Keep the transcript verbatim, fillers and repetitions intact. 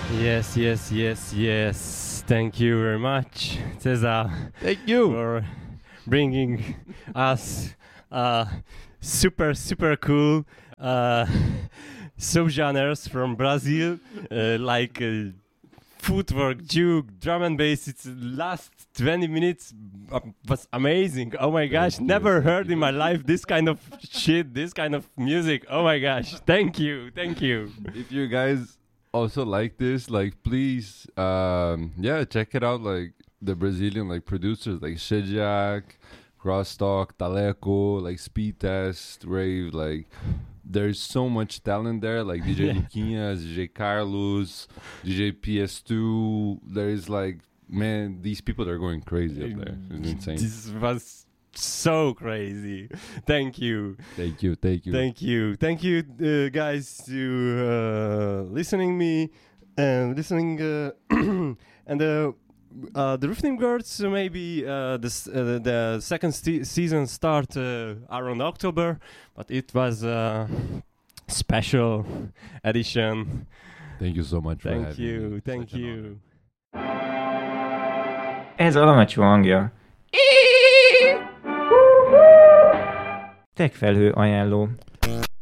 Yes, yes, yes, yes. Thank you very much, Cesar. Thank you. For bringing us uh, super, super cool uh, subgenres from Brazil, uh, like uh, footwork, juke, drum and bass. It's last twenty minutes uh, was amazing. Oh my gosh, Thank you, never thank heard you. in my life this kind of shit, this kind of music. Oh my gosh, thank you, thank you. If you guys also like this, like please, um, yeah, check it out. Like the Brazilian like producers like Shijak, Crosstalk, Taleco, like Speed Test, Rave, like there's so much talent there, like D J Yeah. Luquinhas, D J Carlos, D J P S two. There's like, man, these people are going crazy up there. It's insane. This was so crazy. Thank you. Thank you, thank you. Thank you. Thank you, uh, guys, to uh, listening me and listening. Uh, and uh, uh, the Rifting Birds, uh, maybe uh, the, s- uh, the second st- season start uh, around October, but it was a special edition. Thank you so much for Thank having you. me. Thank Such an you. Ez Alamacsó hangja. Techfelhő ajánló.